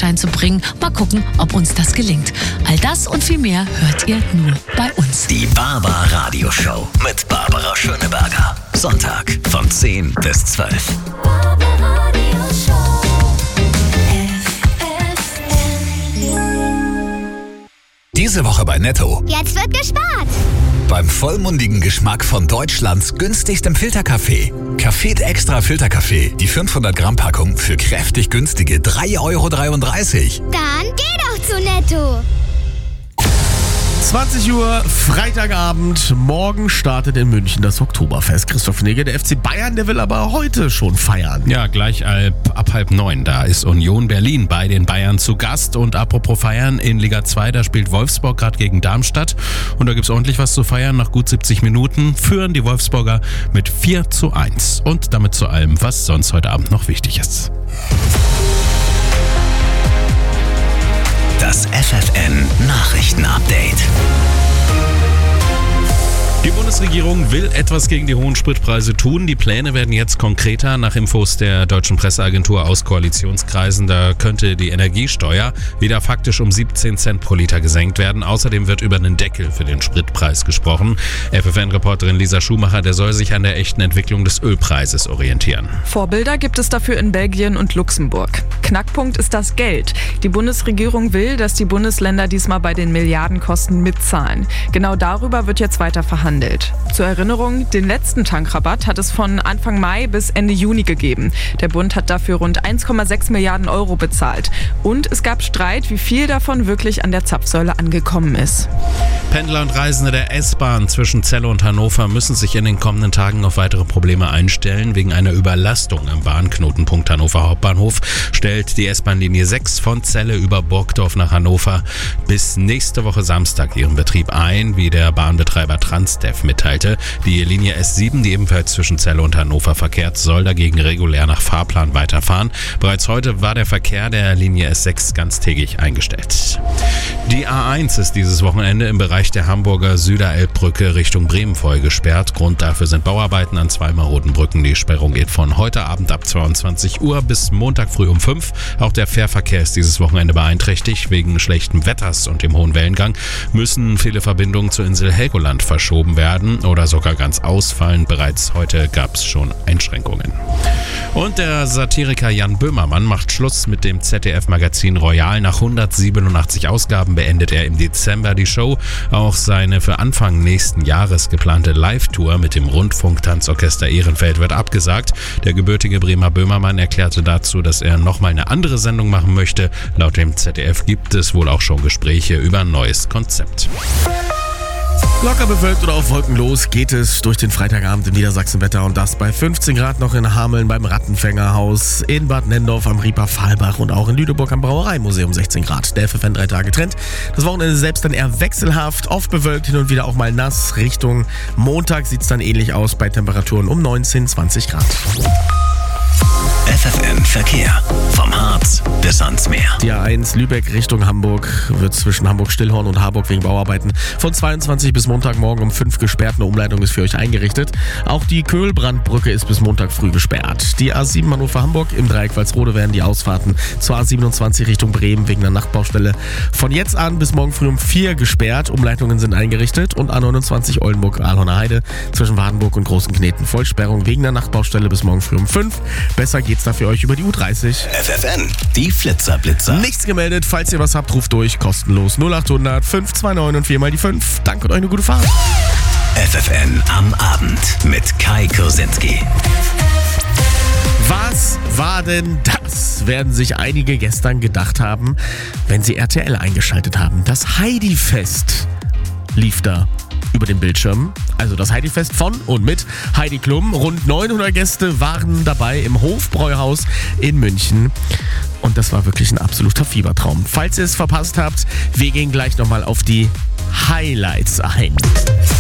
Sonnenschein zu bringen. Mal gucken, ob uns das gelingt. All das und viel mehr hört ihr nur bei uns. Die Barbara-Radio-Show mit Barbara Schöneberger. Sonntag von 10 bis 12. Diese Woche bei Netto. Jetzt wird gespart. Beim vollmundigen Geschmack von Deutschlands günstigstem Filterkaffee. Café Extra Filterkaffee. Die 500 Gramm Packung für kräftig günstige 3,33 €. Dann geh doch zu Netto. 20 Uhr, Freitagabend. Morgen startet in München das Oktoberfest. Christoph Nigge, der FC Bayern, der will aber heute schon feiern. Ja, gleich ab 8:30. Da ist Union Berlin bei den Bayern zu Gast. Und apropos feiern, in Liga 2, da spielt Wolfsburg gerade gegen Darmstadt. Und da gibt's ordentlich was zu feiern. Nach gut 70 Minuten führen die Wolfsburger mit 4:1. Und damit zu allem, was sonst heute Abend noch wichtig ist. Das FFN-Nachrichten-Update. Die Bundesregierung will etwas gegen die hohen Spritpreise tun. Die Pläne werden jetzt konkreter. Nach Infos der deutschen Presseagentur aus Koalitionskreisen, da könnte die Energiesteuer wieder faktisch um 17 Cent pro Liter gesenkt werden. Außerdem wird über einen Deckel für den Spritpreis gesprochen. FFN-Reporterin Lisa Schumacher, der soll sich an der echten Entwicklung des Ölpreises orientieren. Vorbilder gibt es dafür in Belgien und Luxemburg. Knackpunkt ist das Geld. Die Bundesregierung will, dass die Bundesländer diesmal bei den Milliardenkosten mitzahlen. Genau darüber wird jetzt weiter verhandelt. Zur Erinnerung, den letzten Tankrabatt hat es von Anfang Mai bis Ende Juni gegeben. Der Bund hat dafür rund 1,6 Milliarden € bezahlt. Und es gab Streit, wie viel davon wirklich an der Zapfsäule angekommen ist. Pendler und Reisende der S-Bahn zwischen Celle und Hannover müssen sich in den kommenden Tagen auf weitere Probleme einstellen. Wegen einer Überlastung am Bahnknotenpunkt Hannover Hauptbahnhof stellt die S-Bahn-Linie 6 von Celle über Burgdorf nach Hannover bis nächste Woche Samstag ihren Betrieb ein, wie der Bahnbetreiber Transdev mitteilte. Die Linie S7, die ebenfalls zwischen Celle und Hannover verkehrt, soll dagegen regulär nach Fahrplan weiterfahren. Bereits heute war der Verkehr der Linie S6 ganztägig eingestellt. Die A1 ist dieses Wochenende im Bereich der Hamburger Süderelbbrücke Richtung Bremen voll gesperrt. Grund dafür sind Bauarbeiten an 2 maroden Brücken. Die Sperrung geht von heute Abend ab 22 Uhr bis Montag früh um 5. Auch der Fährverkehr ist dieses Wochenende beeinträchtigt. Wegen schlechtem Wetters und dem hohen Wellengang müssen viele Verbindungen zur Insel Helgoland verschoben werden oder sogar ganz ausfallen. Bereits heute gab es schon Einschränkungen. Und der Satiriker Jan Böhmermann macht Schluss mit dem ZDF-Magazin Royal. Nach 187 Ausgaben beendet er im Dezember die Show. Auch seine für Anfang nächsten Jahres geplante Live-Tour mit dem Rundfunk-Tanzorchester Ehrenfeld wird abgesagt. Der gebürtige Bremer Böhmermann erklärte dazu, dass er nochmal eine andere Sendung machen möchte. Laut dem ZDF gibt es wohl auch schon Gespräche über ein neues Konzept. Locker bewölkt oder auf Wolken los geht es durch den Freitagabend im Niedersachsenwetter und das bei 15 Grad noch in Hameln beim Rattenfängerhaus, in Bad Nennendorf am Rieper-Pfahlbach und auch in Lüneburg am Brauereimuseum 16 Grad. Der FFN 3 Tage Trend. Das Wochenende selbst dann eher wechselhaft, oft bewölkt, hin und wieder auch mal nass. Richtung Montag sieht es dann ähnlich aus bei Temperaturen um 19, 20 Grad. FFN Verkehr. Vom Harz bis ans Meer. Die A1 Lübeck Richtung Hamburg wird zwischen Hamburg-Stillhorn und Harburg wegen Bauarbeiten von 22 bis Montagmorgen um 5 gesperrt. Eine Umleitung ist für euch eingerichtet. Auch die Köhlbrandbrücke ist bis Montag früh gesperrt. Die A7 Hannover-Hamburg im Dreieck Walsrode werden die Ausfahrten zur A27 Richtung Bremen wegen einer Nachtbaustelle von jetzt an bis morgen früh um 4 gesperrt. Umleitungen sind eingerichtet und A29 Oldenburg-Ahlhorner Heide zwischen Wardenburg und Großenkneten Vollsperrung wegen der Nachtbaustelle bis morgen früh um 5. Besser geht's da für euch über die U30. FFN, die Flitzerblitzer. Nichts gemeldet, falls ihr was habt, ruft durch, kostenlos 0800 529 und 4 mal die 5. Danke und euch eine gute Fahrt. FFN am Abend mit Kai Kursinski. Was war denn das, werden sich einige gestern gedacht haben, wenn sie RTL eingeschaltet haben. Das Heidi-Fest lief da über den Bildschirm. Also das Heidi-Fest von und mit Heidi Klum. Rund 900 Gäste waren dabei im Hofbräuhaus in München. Und das war wirklich ein absoluter Fiebertraum. Falls ihr es verpasst habt, wir gehen gleich nochmal auf die Highlights ein.